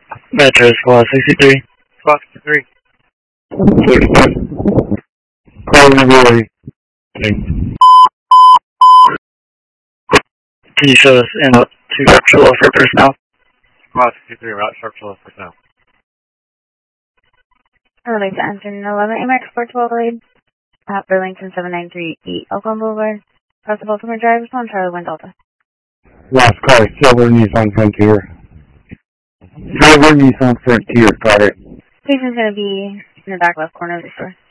Metro Squad 63. Squad 63. 35. Call Roy. Can you show us in to Sharp Chilla for personnel? Squad 63, route Sharp Chilla personnel. I would like to enter an 11 AMX 412 lead at Burlington 793 Oakland Boulevard. Across the Baltimore Drive, on Charlie 1 Delta. Last car, silver Nissan Frontier. Silver Nissan Frontier, got it. Station's going to be in the back left corner of the store.